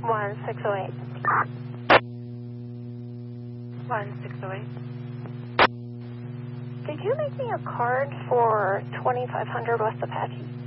1608. 1608. Did you make me a card for 2500 West Apache?